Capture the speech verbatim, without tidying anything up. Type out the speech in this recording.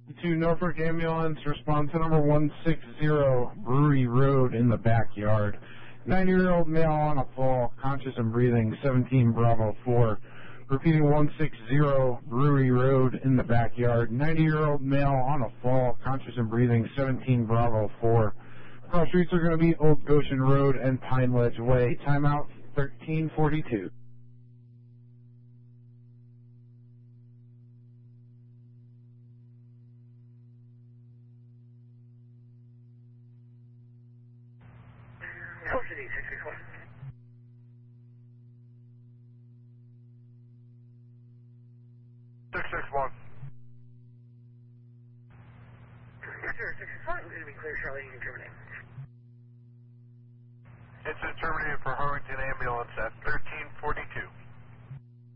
To Norfolk Ambulance, respond to number one sixty Brewery Road in the backyard. ninety-year-old male on a fall, conscious and breathing, seventeen Bravo four. Repeating one sixty Brewery Road in the backyard. ninety-year-old male on a fall, conscious and breathing, seventeen Bravo four. Cross streets are going to be Old Goshen Road and Pine Ledge Way. Timeout thirteen forty-two. City sixty-four. six six one. Yes, sir, sixty-four. We're going to be clear, Charlie. You can terminate. It's terminated for Harrington Ambulance at thirteen